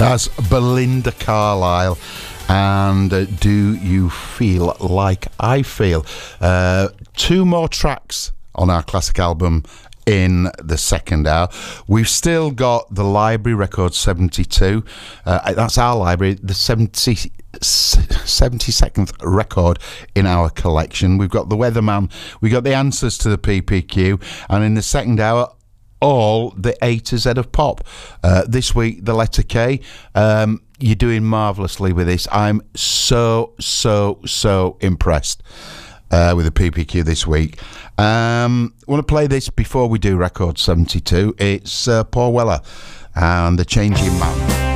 That's Belinda Carlisle. And Do You Feel Like I Feel? Two more tracks on our classic album in the second hour. We've still got the Library Record 72. That's our library, the 72nd record in our collection. We've got the Weatherman, we've got the answers to the PPQ, and in the second hour, all the A to Z of pop. This week, the letter K. You're doing marvellously with this. I'm so impressed with the PPQ this week. I want to play this before we do record 72. It's Paul Weller and The Changing Man.